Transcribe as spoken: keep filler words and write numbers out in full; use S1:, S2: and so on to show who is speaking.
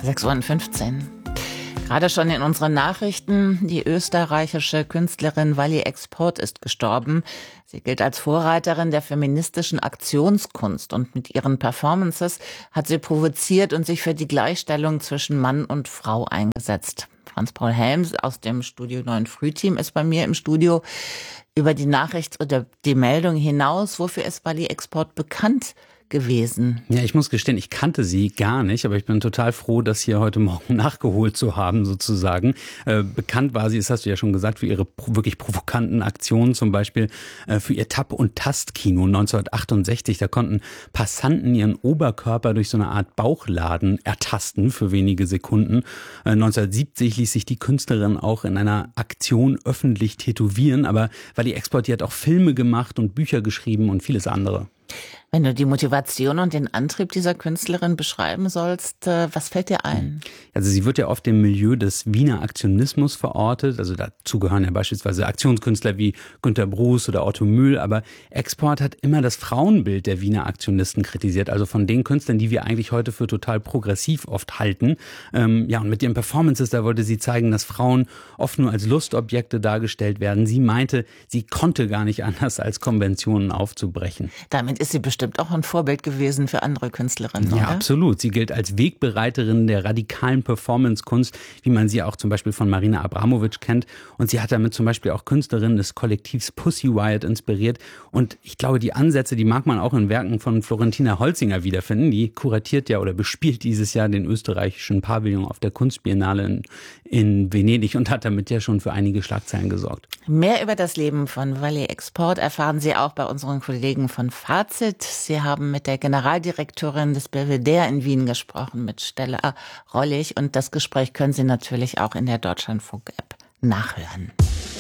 S1: sechs Uhr fünfzehn. Gerade schon in unseren Nachrichten, die österreichische Künstlerin Vally Export ist gestorben. Sie gilt als Vorreiterin der feministischen Aktionskunst und mit ihren Performances hat sie provoziert und sich für die Gleichstellung zwischen Mann und Frau eingesetzt. Franz-Paul Helms aus dem Studio neun Frühteam ist bei mir im Studio. Über die Nachricht oder die Meldung hinaus, wofür ist Vally Export bekannt gewesen?
S2: Ja, ich muss gestehen, ich kannte sie gar nicht, aber ich bin total froh, das hier heute Morgen nachgeholt zu haben, sozusagen. Äh, bekannt war sie, das hast du ja schon gesagt, für ihre pro- wirklich provokanten Aktionen, zum Beispiel äh, für ihr Tapp- und Tastkino neunzehnhundertachtundsechzig. Da konnten Passanten ihren Oberkörper durch so eine Art Bauchladen ertasten für wenige Sekunden. Äh, neunzehnhundertsiebzig ließ sich die Künstlerin auch in einer Aktion öffentlich tätowieren, aber Vally Export, die hat auch Filme gemacht und Bücher geschrieben und vieles andere.
S1: Wenn du die Motivation und den Antrieb dieser Künstlerin beschreiben sollst, was fällt dir ein?
S2: Also sie wird ja oft im Milieu des Wiener Aktionismus verortet. Also dazu gehören ja beispielsweise Aktionskünstler wie Günter Bruß oder Otto Mühl. Aber Export hat immer das Frauenbild der Wiener Aktionisten kritisiert. Also von den Künstlern, die wir eigentlich heute für total progressiv oft halten. Ähm, ja, und mit ihren Performances, da wollte sie zeigen, dass Frauen oft nur als Lustobjekte dargestellt werden. Sie meinte, sie konnte gar nicht anders, als Konventionen aufzubrechen.
S1: Damit ist sie bestimmt auch ein Vorbild gewesen für andere Künstlerinnen,
S2: Ja,
S1: oder?
S2: absolut. Sie gilt als Wegbereiterin der radikalen Performance-Kunst, wie man sie auch zum Beispiel von Marina Abramovic kennt. Und sie hat damit zum Beispiel auch Künstlerinnen des Kollektivs Pussy Riot inspiriert. Und ich glaube, die Ansätze, die mag man auch in Werken von Florentina Holzinger wiederfinden. Die kuratiert ja oder bespielt dieses Jahr den österreichischen Pavillon auf der Kunstbiennale in, in Venedig und hat damit ja schon für einige Schlagzeilen gesorgt.
S1: Mehr über das Leben von Vally Export erfahren Sie auch bei unseren Kollegen von Fazit. Sie haben mit der Generaldirektorin des Belvedere in Wien gesprochen, mit Stella Rollig. Und das Gespräch können Sie natürlich auch in der Deutschlandfunk-App nachhören.